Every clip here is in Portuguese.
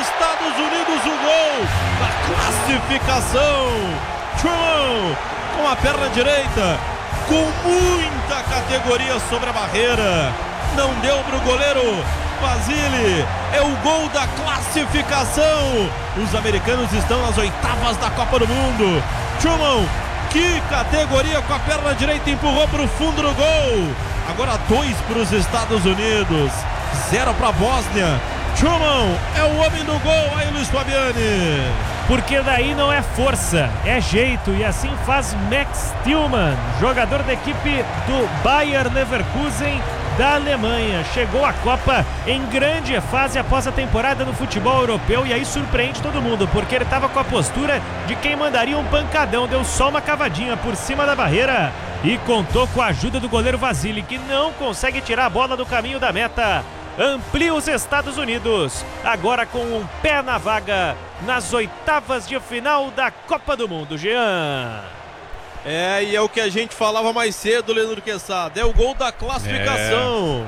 Estados Unidos o gol da classificação. Truman com a perna direita, com muita categoria sobre a barreira. Não deu para o goleiro Basile. É o gol da classificação. Os americanos estão nas oitavas da Copa do Mundo. Truman, que categoria, com a perna direita empurrou para o fundo do gol. Agora 2 para os Estados Unidos, 0 para a Bósnia. Truman é o homem do gol, aí Luiz Fabiani. Porque daí não é força, é jeito, e assim faz Max Tillmann, jogador da equipe do Bayer Leverkusen da Alemanha. Chegou à Copa em grande fase após a temporada no futebol europeu, e aí surpreende todo mundo, porque ele estava com a postura de quem mandaria um pancadão, deu só uma cavadinha por cima da barreira e contou com a ajuda do goleiro Vasily, que não consegue tirar a bola do caminho da meta. Amplia os Estados Unidos, agora com um pé na vaga nas oitavas de final da Copa do Mundo, Jean. E é o que a gente falava mais cedo, Leandro Quesada, é o gol da classificação.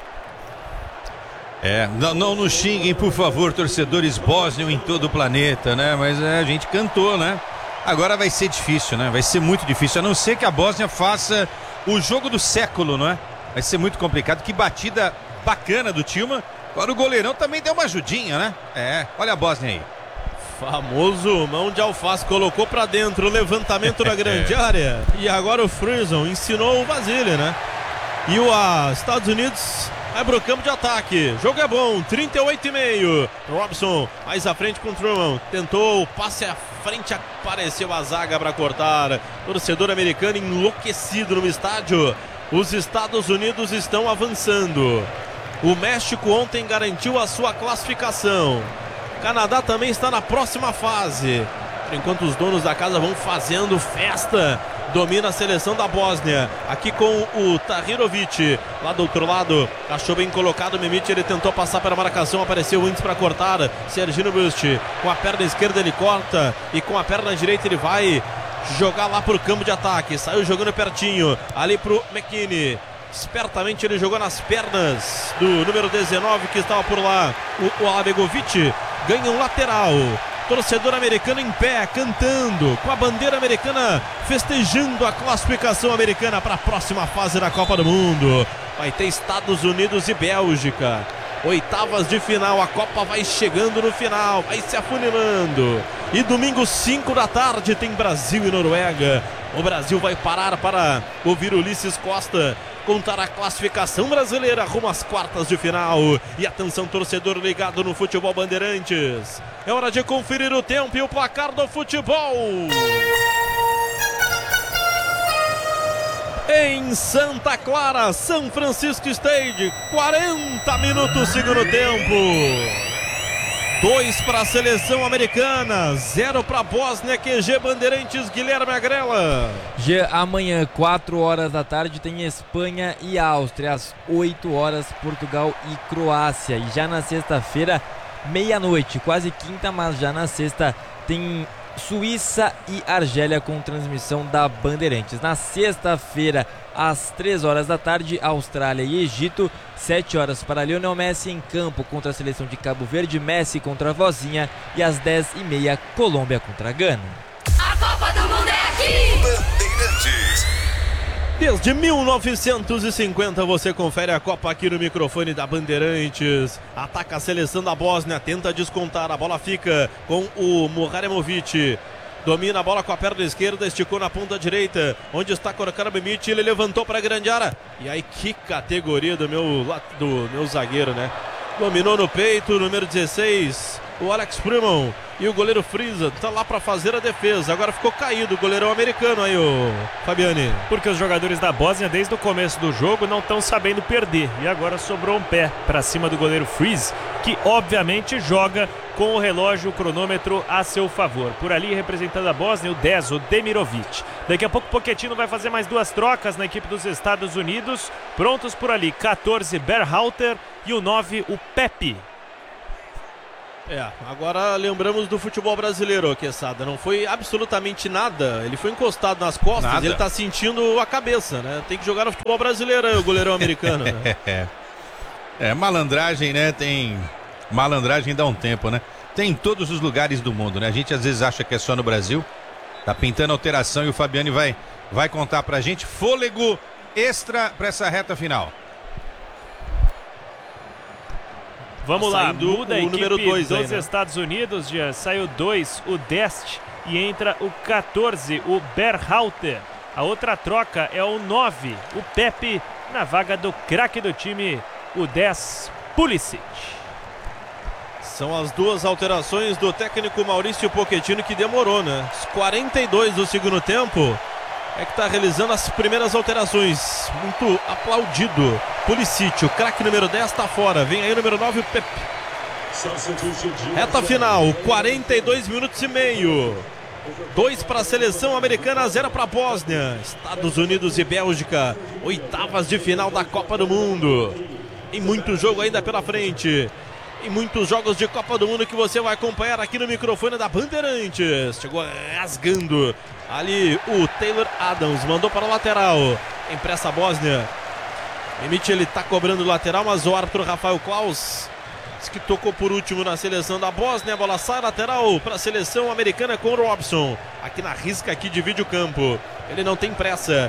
Não nos xinguem, por favor, torcedores bósnios em todo o planeta, né? Mas a gente cantou, né? Agora vai ser difícil, né? Vai ser muito difícil, a não ser que a Bósnia faça o jogo do século, não é? Vai ser muito complicado. Que batida bacana do Tillmann. Agora o goleirão também deu uma ajudinha, né? Olha a Bósnia aí. Famoso mão de alface, colocou pra dentro o levantamento da grande área. E agora o Friesen ensinou o Vasily, né? E o Estados Unidos vai pro campo de ataque. Jogo é bom, 38,5. Robson mais à frente com o Truman. Tentou o passe à frente, apareceu a zaga para cortar. Torcedor americano enlouquecido no estádio. Os Estados Unidos estão avançando. O México ontem garantiu a sua classificação. O Canadá também está na próxima fase. Por enquanto os donos da casa vão fazendo festa. Domina a seleção da Bósnia. Aqui com o Tahirovic. Lá do outro lado, achou bem colocado o Mimic. Ele tentou passar pela marcação. Apareceu antes para cortar. Serginho Bust. Com a perna esquerda ele corta. E com a perna direita ele vai jogar lá pro campo de ataque. Saiu jogando pertinho. Ali pro McKinney. Espertamente ele jogou nas pernas do número 19 que estava por lá. O Alabegovic ganha um lateral. Torcedor americano em pé, cantando, com a bandeira americana, festejando a classificação americana para a próxima fase da Copa do Mundo. Vai ter Estados Unidos e Bélgica. Oitavas de final, a Copa vai chegando no final, vai se afunilando. E domingo, 5 da tarde, tem Brasil e Noruega. O Brasil vai parar para ouvir Ulisses Costa contar a classificação brasileira rumo às quartas de final. E atenção, torcedor ligado no Futebol Bandeirantes. É hora de conferir o tempo e o placar do futebol. Em Santa Clara, São Francisco State, 40 minutos segundo tempo. 2 para a seleção americana, 0 para a Bósnia. QG Bandeirantes, Guilherme Agrela. Amanhã, 4 horas da tarde, tem Espanha e Áustria. Às 8 horas, Portugal e Croácia. E já na sexta-feira, meia-noite, quase quinta, mas já na sexta, tem Suíça e Argélia com transmissão da Bandeirantes. Na sexta-feira, às 3 horas da tarde, Austrália e Egito. 7 horas para Lionel Messi em campo contra a seleção de Cabo Verde, Messi contra a Vozinha. E às 10h30, Colômbia contra a Gana. A Copa do Mundo é aqui! Bandeirantes. Desde 1950 você confere a Copa aqui no microfone da Bandeirantes. Ataca a seleção da Bósnia, tenta descontar, a bola fica com o Muharemovic. Domina a bola com a perna esquerda, esticou na ponta direita, onde está colocando o Mimic, ele levantou para a grande área. E aí que categoria do meu zagueiro, né? Dominou no peito, número 16, o Alex Freeman. E o goleiro Friesen tá lá para fazer a defesa. Agora ficou caído o goleirão americano aí, o Fabiani. Porque os jogadores da Bósnia, desde o começo do jogo, não estão sabendo perder. E agora sobrou um pé para cima do goleiro Friesen, que obviamente joga com o relógio, o cronômetro a seu favor. Por ali, representando a Bósnia, o 10, o Demirovic. Daqui a pouco o Pochettino vai fazer mais 2 trocas na equipe dos Estados Unidos. Prontos por ali, 14, Berhalter e o 9, o Pepe. Agora lembramos do futebol brasileiro, Quesada. Não foi absolutamente nada. Ele foi encostado nas costas, nada. Ele tá sentindo a cabeça, né? Tem que jogar no futebol brasileiro aí, o goleirão americano, né? Malandragem, né? Malandragem dá um tempo, né? tem em todos os lugares do mundo, né? A gente às vezes acha que é só no Brasil. Tá pintando alteração e o Fabiani vai contar pra gente. Fôlego extra pra essa reta final. Vamos lá, Saindo muda a o equipe número 2 dos aí, né? Estados Unidos, já saiu 2, o Dest, e entra o 14, o Berhalter. A outra troca é o 9, o Pepe, na vaga do craque do time, o 10, Pulisic. São as duas alterações do técnico Maurício Pochettino, que demorou, né? Os 42 do segundo tempo é que está realizando as primeiras alterações. Muito aplaudido. Pulisic, o craque número 10 está fora. Vem aí o número 9, o Pepe. Reta final, 42 minutos e meio. 2 para a seleção americana, 0 para a Bósnia. Estados Unidos e Bélgica, oitavas de final da Copa do Mundo. E muito jogo ainda pela frente. E muitos jogos de Copa do Mundo que você vai acompanhar aqui no microfone da Bandeirantes. Chegou rasgando ali o Taylor Adams, mandou para o lateral. Empresta a Bósnia. Limite, ele está cobrando o lateral, mas o árbitro Rafael Klaus, que tocou por último na seleção da Bósnia. A bola sai lateral para a seleção americana com o Robson. Aqui na risca, aqui divide o campo. Ele não tem pressa.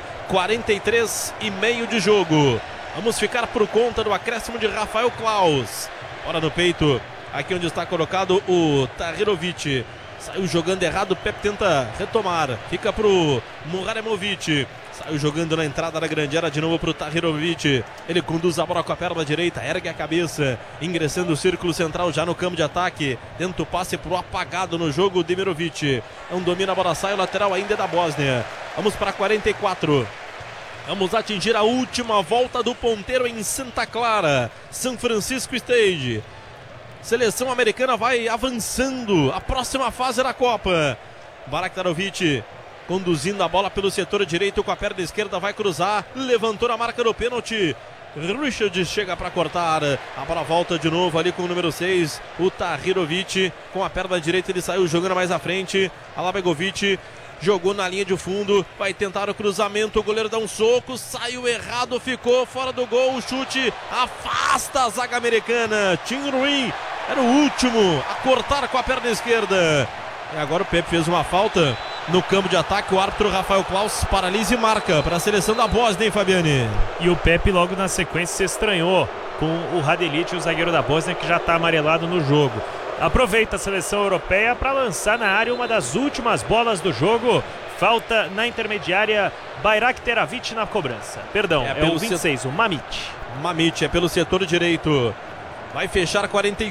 43,5 de jogo. Vamos ficar por conta do acréscimo de Rafael Klaus. Bola no peito, aqui onde está colocado o Tahirovic. Saiu jogando errado, o Pepe tenta retomar. Fica pro Muraremovic. Saiu jogando na entrada da grande área de novo pro Tahirovic. Ele conduz a bola com a perna direita, ergue a cabeça, ingressando o círculo central já no campo de ataque. Tenta o passe pro apagado no jogo, Demirovic. Não domina a bola, sai o lateral ainda da Bósnia. Vamos para 44. Vamos atingir a última volta do ponteiro em Santa Clara, São Francisco Stage. Seleção americana vai avançando a próxima fase da Copa. Baraktarovic conduzindo a bola pelo setor direito com a perna esquerda, vai cruzar, levantou a marca do pênalti. Richard chega para cortar, a bola volta de novo ali com o número 6, o Tahirovic com a perna direita, ele saiu jogando mais à frente. Alabegovic jogou na linha de fundo, vai tentar o cruzamento, o goleiro dá um soco, saiu errado, ficou fora do gol, o chute afasta a zaga americana. Tim Ruin era o último a cortar com a perna esquerda. E agora o Pepe fez uma falta no campo de ataque, o árbitro Rafael Klaus paralisa e marca para a seleção da Bósnia, hein, Fabiani? E o Pepe logo na sequência se estranhou com o Radelic, o zagueiro da Bósnia, que já está amarelado no jogo. Aproveita a seleção europeia para lançar na área uma das últimas bolas do jogo. Falta na intermediária, Bayrakteravic na cobrança. Perdão, é o 26, o Mamić. Mamić é pelo setor direito. Vai fechar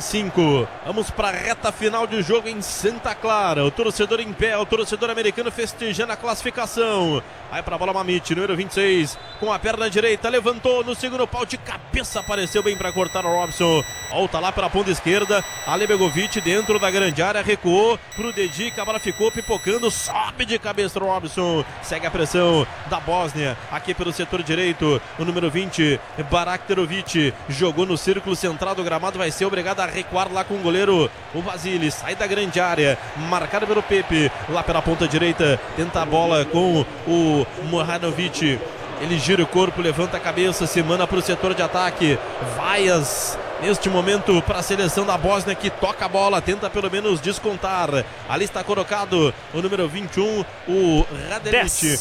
45. Vamos para a reta final de jogo em Santa Clara. O torcedor em pé, o torcedor americano festejando a classificação. Vai para a bola Mamić, número 26, com a perna direita, levantou no segundo pau de cabeça, apareceu bem para cortar o Robson. Volta lá pela ponta esquerda, Alebegovic dentro da grande área, recuou pro Dedic, a bola ficou pipocando, sobe de cabeça o Robson. Segue a pressão da Bósnia, aqui pelo setor direito, o número 20, Baraktarovic, jogou no círculo central do gramado, vai ser obrigado a recuar lá com o goleiro, o Vasily, sai da grande área, marcado pelo Pepe, lá pela ponta direita, tenta a bola com o Muranovic, ele gira o corpo, levanta a cabeça, se manda para o setor de ataque. Vaias neste momento para a seleção da Bósnia, que toca a bola, tenta pelo menos descontar. Ali está colocado o número 21, o Radelic.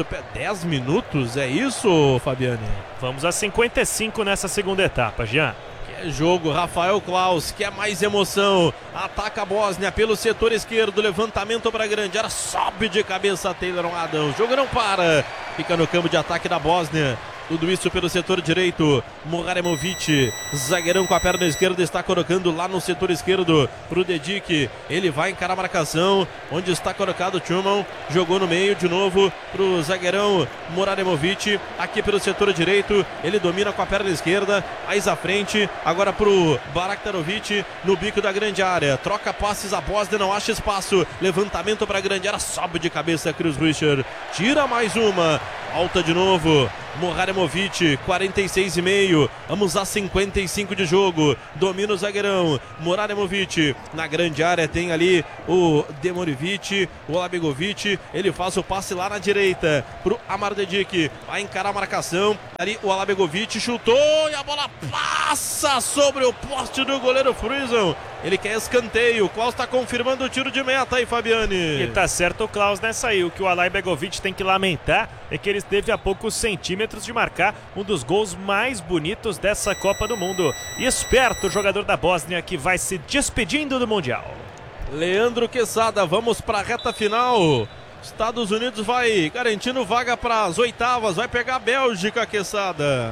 10 minutos, é isso, Fabiani? Vamos a 55 nessa segunda etapa, Jean. É jogo, Rafael Klaus, quer mais emoção, ataca a Bósnia pelo setor esquerdo, levantamento para a grande área, sobe de cabeça Taylor Adams, o jogo não para, fica no campo de ataque da Bósnia. Tudo isso pelo setor direito, Muraremovic, zagueirão com a perna esquerda, está colocando lá no setor esquerdo pro Dedic, ele vai encarar a marcação, onde está colocado o Thuman, jogou no meio de novo pro zagueirão Muraremovic, aqui pelo setor direito, ele domina com a perna esquerda, mais à frente, agora pro Baraktarovic, no bico da grande área, troca passes, a Bósnia não acha espaço, levantamento para a grande área, sobe de cabeça Chris Richard, tira mais uma, volta de novo, Muraremovic Muraremovic, 46,5. Vamos a 55 de jogo. Domina o zagueirão. Muraremovic na grande área. Tem ali o Demorivic, o Alabegovic. Ele faz o passe lá na direita pro Amardedic. Vai encarar a marcação. Ali o Alabegovic chutou e a bola passa sobre o poste do goleiro Friesen. Ele quer escanteio. O Klaus está confirmando o tiro de meta aí, Fabiani. E tá certo o Klaus nessa aí. O que o Alabegovic tem que lamentar é que ele esteve a poucos centímetros de marcar um dos gols mais bonitos dessa Copa do Mundo. E esperto o jogador da Bósnia que vai se despedindo do Mundial. Leandro Quesada, vamos para a reta final. Estados Unidos vai garantindo vaga para as oitavas. Vai pegar a Bélgica, Quesada.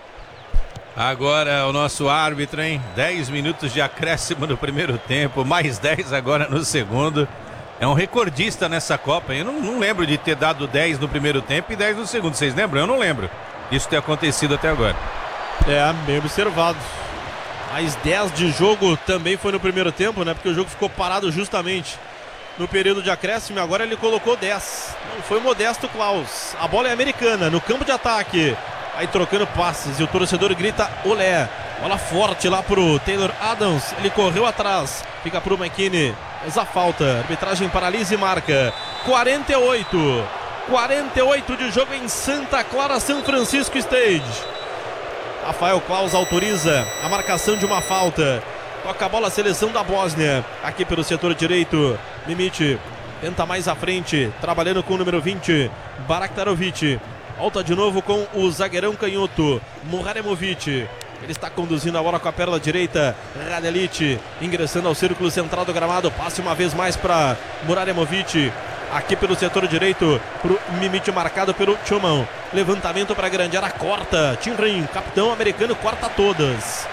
Agora o nosso árbitro, hein? 10 minutos de acréscimo no primeiro tempo, mais 10 agora no segundo. É um recordista nessa Copa. Eu não lembro de ter dado 10 no primeiro tempo e 10 no segundo. Vocês lembram? Eu não lembro disso ter acontecido até agora. É, bem observado. Mais 10 de jogo também foi no primeiro tempo, né? Porque o jogo ficou parado justamente no período de acréscimo. Agora ele colocou 10. Não foi modesto, Klaus. A bola é americana, no campo de ataque. Aí trocando passes e o torcedor grita olé. Bola forte lá pro Taylor Adams. Ele correu atrás. Fica pro McKinney. Fez a falta. Arbitragem paralisa e marca. 48. 48 de jogo em Santa Clara, São Francisco Stage. Rafael Klaus autoriza a marcação de uma falta. Toca a bola a seleção da Bósnia. Aqui pelo setor direito. Mimic tenta mais à frente. Trabalhando com o número 20. Baraktarovic. Volta de novo com o zagueirão canhoto, Muraremovic. Ele está conduzindo a bola com a perna direita. Radelic ingressando ao círculo central do gramado. Passe uma vez mais para Muraremovic. Aqui pelo setor direito, para o Mimic marcado pelo Chuman. Levantamento para a grande área, corta. Tinrin, capitão americano, corta todas.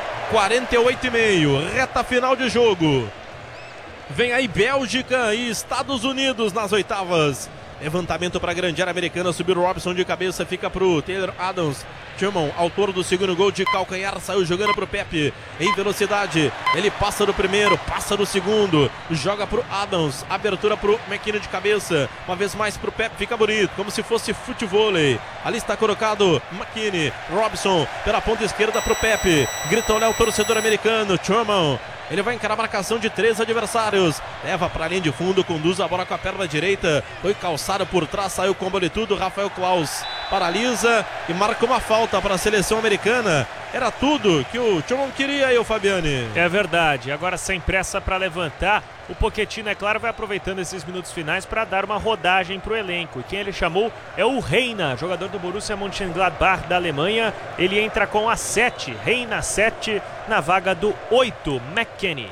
48,5, reta final de jogo. Vem aí Bélgica e Estados Unidos nas oitavas. Levantamento para a grande área americana, subiu o Robson de cabeça, fica para o Taylor Adams. Chuman, autor do segundo gol de calcanhar, saiu jogando para o Pepe em velocidade. Ele passa do primeiro, passa do segundo, joga para o Adams, abertura para o McKinney de cabeça. Uma vez mais para o Pepe, fica bonito, como se fosse futevôlei. Ali está colocado McKinney, Robson pela ponta esquerda para o Pepe. Grita o torcedor americano, Chuman. Ele vai encarar a marcação de 3 adversários. Leva para a linha de fundo, conduz a bola com a perna direita. Foi calçado por trás, saiu com tudo. Rafael Klaus paralisa e marca uma falta para a seleção americana. Era tudo que o Chuman queria aí, o Fabiani. É verdade. Agora sem pressa para levantar. O Pochettino, é claro, vai aproveitando esses minutos finais para dar uma rodagem para o elenco. E quem ele chamou é o Reina, jogador do Borussia Mönchengladbach da Alemanha. Ele entra com a 7, Reina 7, na vaga do 8, McKinney.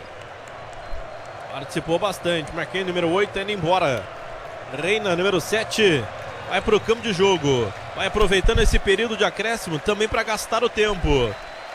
Participou bastante. McKinney, número 8, indo embora. Reina, número 7, vai para o campo de jogo. Vai aproveitando esse período de acréscimo também para gastar o tempo.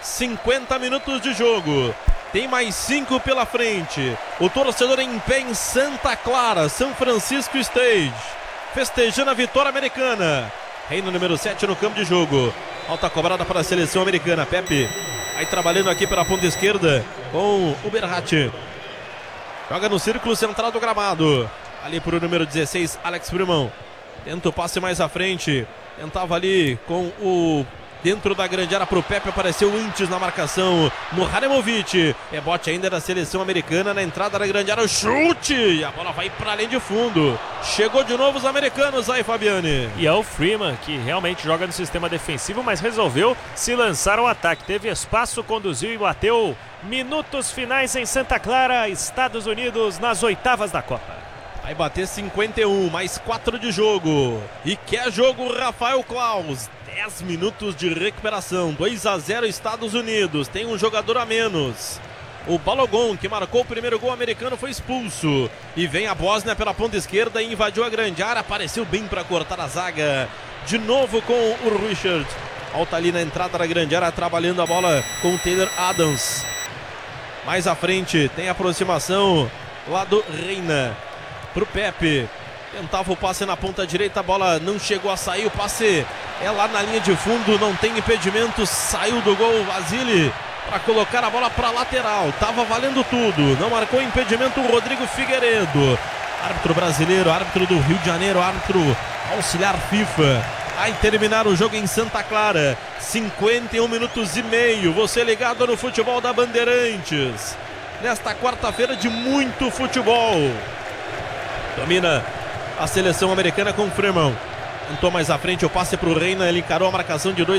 50 minutos de jogo. Tem mais 5 pela frente. O torcedor em pé em Santa Clara, São Francisco Stage, festejando a vitória americana. Reina, número 7, no campo de jogo. Alta cobrada para a seleção americana. Pepe aí trabalhando aqui pela ponta esquerda com o Berratti. Joga no círculo central do gramado. Ali para o número 16, Alex Brimão. Tenta o passe mais à frente. Tentava ali com o... dentro da grande área para o Pepe, apareceu antes na marcação. Muraremovic, rebote ainda da seleção americana na entrada da grande área, o chute, e a bola vai para além de fundo. Chegou de novo os americanos aí, Fabiani. E é o Freeman, que realmente joga no sistema defensivo, mas resolveu se lançar ao ataque. Teve espaço, conduziu e bateu. Minutos finais em Santa Clara, Estados Unidos nas oitavas da Copa. Vai bater 51, mais 4 de jogo. E quer jogo, Rafael Klaus. 10 minutos de recuperação. 2-0 Estados Unidos. Tem um jogador a menos. O Balogun, que marcou o primeiro gol americano, foi expulso. E vem a Bósnia pela ponta esquerda e invadiu a grande área. Apareceu bem para cortar a zaga. De novo com o Richard. Alta ali na entrada da grande área, trabalhando a bola com o Taylor Adams. Mais à frente, tem aproximação lá do Reina. Pro Pepe, tentava o passe na ponta direita, a bola não chegou a sair, o passe é lá na linha de fundo, não tem impedimento, saiu do gol Vasile para colocar a bola para lateral, tava valendo tudo, não marcou impedimento o Rodrigo Figueiredo, árbitro brasileiro, árbitro do Rio de Janeiro, árbitro auxiliar FIFA, Vai terminar o jogo em Santa Clara. 51 minutos e meio. Você ligado no futebol da Bandeirantes. Nesta quarta-feira de muito futebol. Domina a seleção americana com o Freeman. Tentou mais à frente o passe para o Reina. Ele encarou a marcação de 2